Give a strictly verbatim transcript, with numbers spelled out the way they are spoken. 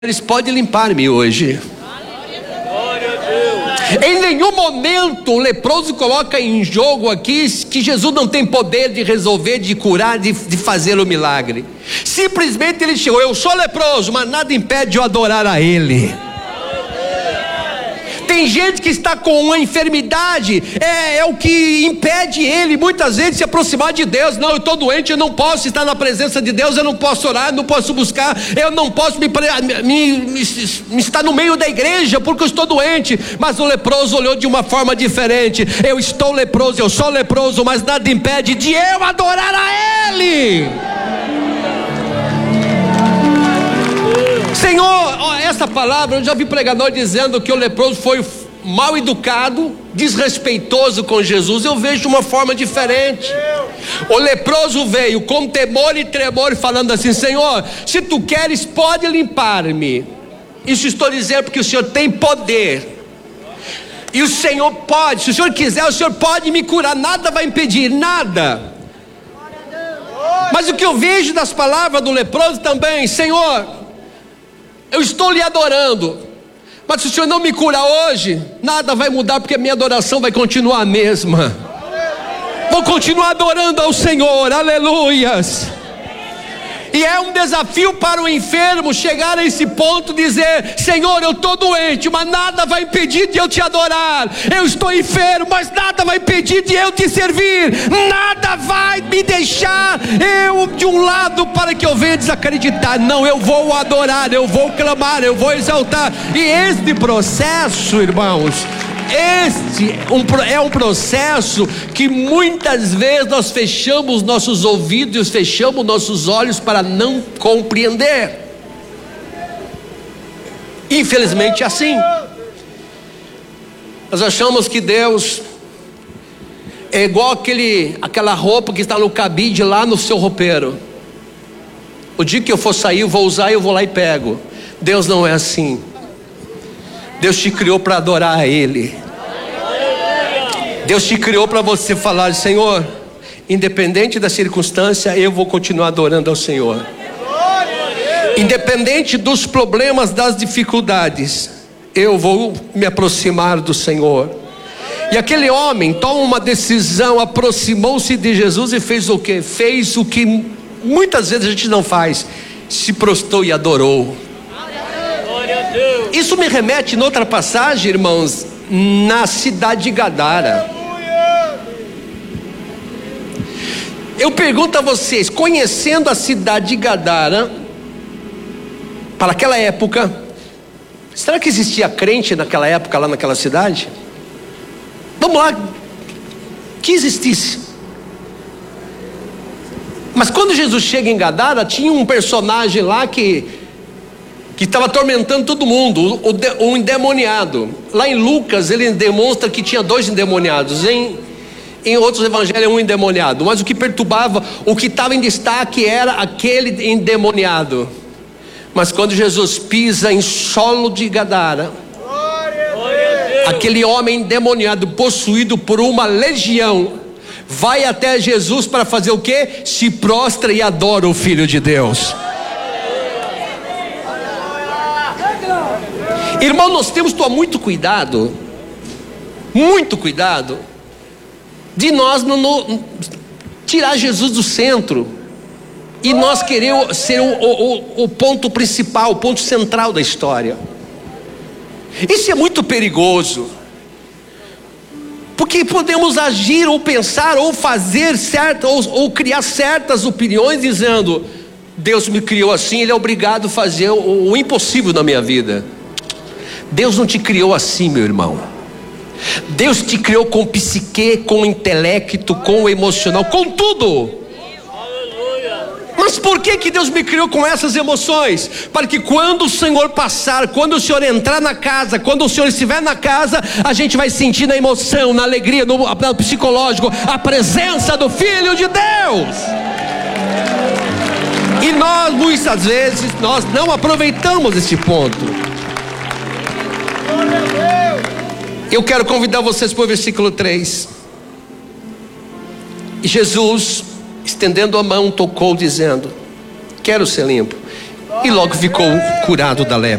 pode limpar-me hoje. Em nenhum momento o leproso coloca em jogo aqui que Jesus não tem poder de resolver, de curar, de, de fazer o milagre. Simplesmente ele chegou: eu sou leproso, mas nada impede de eu adorar a Ele. Tem gente que está com uma enfermidade, é, é o que impede ele muitas vezes de se aproximar de Deus. Não, eu estou doente, eu não posso estar na presença de Deus, eu não posso orar, eu não posso buscar, eu não posso me, me, me, me estar no meio da igreja porque eu estou doente. Mas o leproso olhou de uma forma diferente: eu estou leproso, eu sou leproso, mas nada impede de eu adorar a Ele. Senhor, essa palavra, eu já vi pregador dizendo que o leproso foi mal educado, desrespeitoso com Jesus. Eu vejo de uma forma diferente. O leproso veio com temor e tremor, falando assim: Senhor, se tu queres, pode limpar-me. Isso estou dizendo porque o Senhor tem poder, e o Senhor pode, se o Senhor quiser, o Senhor pode me curar, nada vai impedir, nada. Mas o que eu vejo das palavras do leproso também: Senhor, eu estou lhe adorando, mas se o Senhor não me curar hoje, nada vai mudar, porque a minha adoração vai continuar a mesma. Vou continuar adorando ao Senhor, aleluias. E é um desafio para o enfermo chegar a esse ponto, dizer: Senhor, eu estou doente, mas nada vai impedir de eu te adorar. Eu estou enfermo, mas nada vai impedir de eu te servir. Nada vai me deixar eu de um lado para que eu venha desacreditar. Não, eu vou adorar, eu vou clamar, eu vou exaltar. E este processo, irmãos, Este é um processo que muitas vezes nós fechamos nossos ouvidos, fechamos nossos olhos para não compreender. Infelizmente é assim. Nós achamos que Deus é igual aquele, aquela roupa que está no cabide lá no seu roupeiro. O dia que eu for sair, eu vou usar, eu vou lá e pego. Deus não é assim. Deus te criou para adorar a Ele. Deus te criou para você falar: Senhor, independente da circunstância, eu vou continuar adorando ao Senhor. Independente dos problemas, das dificuldades, eu vou me aproximar do Senhor. E aquele homem toma uma decisão, aproximou-se de Jesus e fez o que? Fez o que muitas vezes a gente não faz: se prostrou e adorou. Isso me remete, em outra passagem, irmãos, na cidade de Gadara. Eu pergunto a vocês, conhecendo a cidade de Gadara, para aquela época, será que existia crente naquela época lá naquela cidade? Vamos lá, que existisse. Mas quando Jesus chega em Gadara, tinha um personagem lá que que estava atormentando todo mundo, o, de, o endemoniado. Lá em Lucas ele demonstra que tinha dois endemoniados, em, em outros evangelhos é um endemoniado, mas o que perturbava, o que estava em destaque era aquele endemoniado. Mas quando Jesus pisa em solo de Gadara, aquele homem endemoniado, possuído por uma legião, vai até Jesus para fazer o que? Se prostra e adora o Filho de Deus. Irmão, nós temos que tomar muito cuidado, muito cuidado, de nós não, não tirar Jesus do centro, e nós querer ser o, o, o ponto principal, o ponto central da história. Isso é muito perigoso, porque podemos agir, ou pensar, ou fazer certo, ou, ou criar certas opiniões, dizendo: Deus me criou assim, Ele é obrigado a fazer o, o impossível na minha vida. Deus não te criou assim, meu irmão. Deus te criou com psique, com intelecto, com emocional, com tudo. Mas por que que Deus me criou com essas emoções? Para que quando o Senhor passar, quando o Senhor entrar na casa, quando o Senhor estiver na casa, a gente vai sentir na emoção, na alegria, no, no psicológico, a presença do Filho de Deus. E nós muitas vezes nós não aproveitamos esse ponto. Eu quero convidar vocês para o versículo três. E Jesus, estendendo a mão, tocou, dizendo: quero ser limpo. e logo ficou curado da lepra.